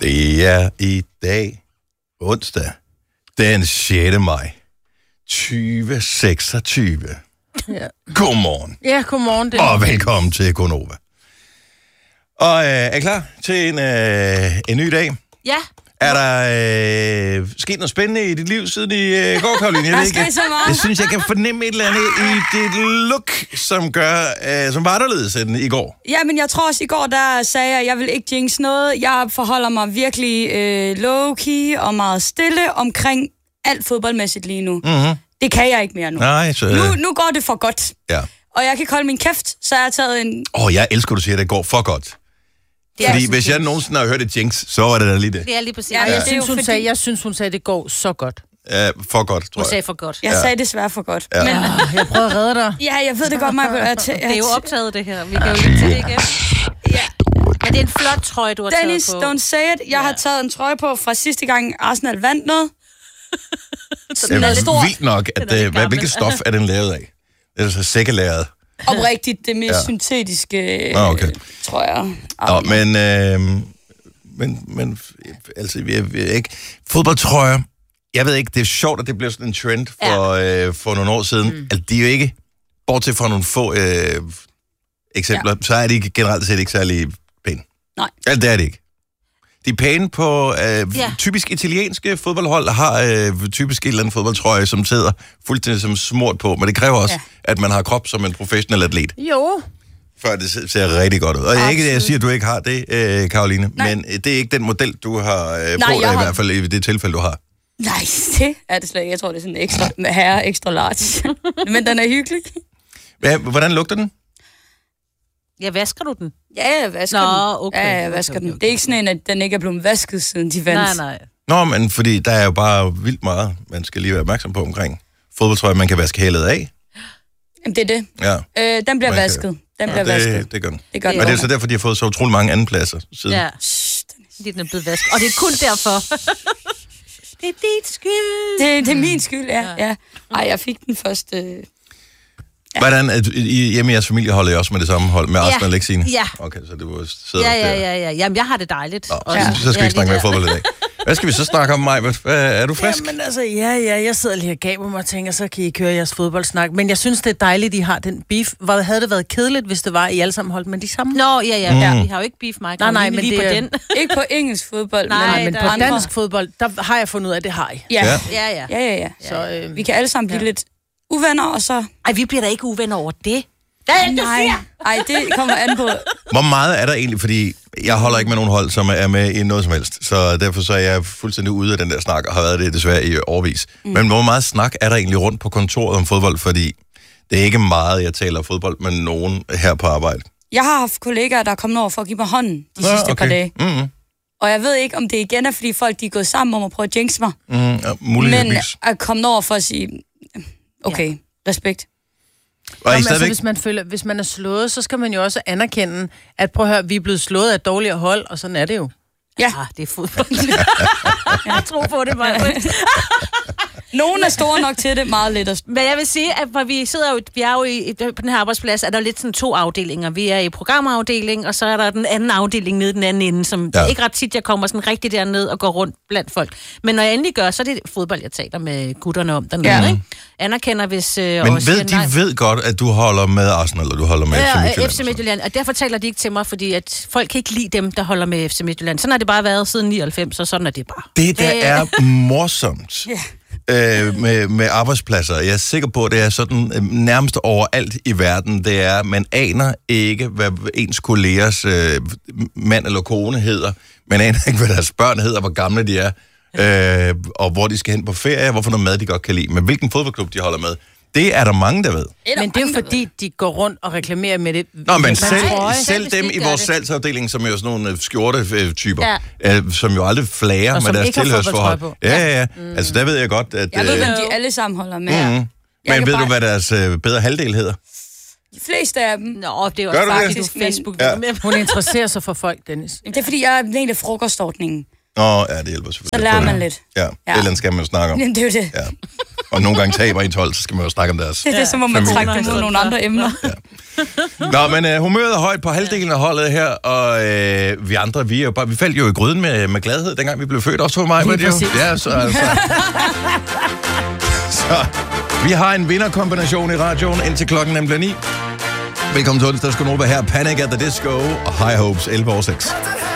Det er i dag onsdag, den 6. maj, 2026. Ja. Godmorgen. Ja, godmorgen. Og velkommen til Gonova. Og er I klar til en ny dag? Ja. Er der sket noget spændende i dit liv siden i går, Karoline? Jeg ved ikke. Jeg synes, jeg kan fornemme et eller andet i dit look, som var anderledes end i går. Ja, men jeg tror også, i går, der sagde jeg vil ikke jinx noget. Jeg forholder mig virkelig low-key og meget stille omkring alt fodboldmæssigt lige nu. Mm-hmm. Det kan jeg ikke mere nu. Nej, så... Nu går det for godt. Ja. Og jeg kan ikke holde min kæft, så jeg har taget en... Jeg elsker, at du siger, at det går for godt. Fordi hvis jeg nogensinde har hørt et jinx, så var det da lige det. Det er lige præcis. Ja, Jeg synes, hun sagde, at det går så godt. For godt, tror jeg. Hun sagde for godt. Jeg sagde desværre for godt. Ja. Men, Jeg prøver at redde dig. ja, jeg ved det godt, Maja. Det er jo optaget, det her. Vi kan jo lige til det igen. Ja. Men det er en flot trøje, du har Dennis, taget på. don't say it. Jeg har taget en trøje på fra sidste gang Arsenal vandt noget. Det er vildt nok, at hvilket stof er den lavet af? Det er så sækkelæret. Oprigtigt det mest syntetiske, tror jeg. Men altså, vi er ikke... Fodboldtrøjer, jeg ved ikke, det er sjovt, at det blev sådan en trend for nogle år siden. Altså, de er jo ikke, bortset fra nogle få eksempler, så er de generelt set ikke særlig pæne. Nej. Altså, det er det ikke. De er pæne på typisk italienske fodboldhold, har typisk et eller andet fodboldtrøje, som sidder fuldstændig som smurt på, men det kræver også, at man har krop som en professionel atlet. Jo. Før det ser rigtig godt ud. Og det er ikke det, jeg siger, at du ikke har det, Karoline, men det er ikke den model, du har på dig, i hvert fald i det tilfælde, du har. Nej, det er det slet ikke. Jeg tror, det er sådan en ekstra large. Men den er hyggelig. Hvordan lugter den? Ja, vasker du den? Ja, jeg vasker den. Okay. Ja, jeg vasker den. Det er ikke sådan en, at den ikke er blevet vasket, siden de vandt. Nej. Nå, men fordi der er jo bare vildt meget, man skal lige være opmærksom på omkring fodboldtrøje, man kan vaske hælet af. Jamen, det er det. Ja. Den bliver vasket. Den bliver vasket. Det gør den. Det gør den. Og det er så derfor, de har fået så utrolig mange andenpladser siden. Ja. Fordi den er blevet vasket. Og det er kun derfor. Det er dit skyld. Det er min skyld, ja. Ej, jeg fik den første... Ja. Hvordan, hjemme i jeres familie holder I også med det samme hold, med Arsenal, ikke Signe? Ja. Okay, så det var sidder Ja. Jamen, jeg har det dejligt. Så skal vi ikke snakke mere fodbold i dag. Hvad skal vi så snakke om, Maj? Er du frisk? Jamen altså, jeg sidder lige og gaber mig og tænker, så kan I køre jeres fodboldsnak. Men jeg synes, det er dejligt, I har den beef. Havde det været kedeligt, hvis det var, I alle sammen holdt med de samme? Nå, ja. Vi har jo ikke beef, Michael. Nej, men lige det på den. Ikke på engelsk fodbold, men på dansk fodbold, der har jeg fundet ud af, det har I. Ja. Så vi kan alle sammen blive lidt uvenner, og så... Ej, vi bliver da ikke uvenner over det. Nej, det kommer an på... Hvor meget er der egentlig? Fordi jeg holder ikke med nogen hold, som er med i noget som helst. Så derfor så er jeg fuldstændig ude af den der snak, og har været det desværre i årevis. Men hvor meget snak er der egentlig rundt på kontoret om fodbold? Fordi det er ikke meget, jeg taler fodbold med nogen her på arbejde. Jeg har haft kollegaer, der er kommet over for at give mig hånden de sidste par dage. Mm-hmm. Og jeg ved ikke, om det igen er, fordi folk de er gået sammen om at prøve at jinx mig. Men at komme over for at sige, okay, respekt. Og altså, hvis man er slået, så skal man jo også anerkende, at prøv at høre, vi er blevet slået af et dårligere hold, og sådan er det jo. Ja. Det er fodbold. Jeg tror på det bare. Nogen er store nok til det, meget lidt. Men jeg vil sige, at vi er jo på den her arbejdsplads, er der lidt sådan 2 afdelinger. Vi er i programafdeling, og så er der den anden afdeling nede den anden ende, som ikke ret tit, jeg kommer sådan rigtig derned og går rundt blandt folk. Men når jeg endelig gør, så er det fodbold, jeg taler med gutterne om dernede, ikke? Anerkender, hvis... Men de ved godt, at du holder med Arsenal, og du holder med FC Midtjylland. FC Midtjylland, og derfor taler de ikke til mig, fordi at folk kan ikke lide dem, der holder med FC Midtjylland. Sådan har det bare været siden 99, så sådan er det bare. Det der er morsomt. Med arbejdspladser. Jeg er sikker på, at det er sådan nærmest overalt i verden. Det er, man aner ikke, hvad ens kollegers mand eller kone hedder. Man aner ikke, hvad deres børn hedder, hvor gamle de er, og hvor de skal hen på ferie, hvorfor noget mad de godt kan lide. Men hvilken fodboldklub de holder med. Det er der mange, der ved. Men det er jo fordi, de går rundt og reklamerer med det. Nå, men selv dem i vores salgsafdeling, som er jo sådan nogle skjorte-typer, som jo aldrig flager med deres tilhørsforhold. Ja. Altså, der ved jeg godt, at... Jeg ved, hvem de alle sammen holder med. Men ved du, hvad deres bedre halvdel hedder? De fleste af dem. Nå, det er også faktisk Facebook. Hun interesserer sig for folk, Dennis. Det er fordi, jeg er en del af frokostordningen. Nå, ja, det hjælper selvfølgelig. Så lærer man lidt. Ja, det skal man jo snakke om. Jamen, det er jo det. Ja. Og nogle gange taber 1-12, så skal man jo snakke om deres Det er som om man familie. trækker dem mod nogle andre emner. Nå, men humøret er højt på halvdelen af holdet her, og vi andre, vi faldt jo i gryden med gladhed, dengang vi blev født, også for mig. Lige præcis. Ja, så vi har en vinderkombination i radioen, indtil klokken nemlig 9. Velkommen til onsdags, Gunova her, Panic at the Disco og High Hopes 11:06.